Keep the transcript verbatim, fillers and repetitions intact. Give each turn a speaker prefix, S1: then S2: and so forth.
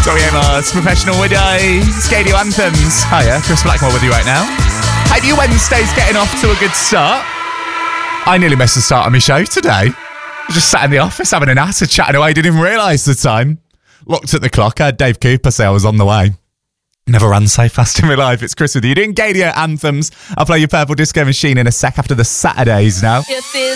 S1: Tori Amos, Professional Widow, Scadio Anthems. Hiya, Chris Blackmore with you right now. Hope your Wednesday's getting off to a good start. I nearly missed the start of my show today. I just sat in the office having an acid chatting away, didn't even realise the time. Looked at the clock, I heard Dave Cooper say I was on the way. Never ran so fast in my life. It's Chris with you doing Gadio Anthems. I'll play your Purple Disco Machine in a sec after the Saturdays now.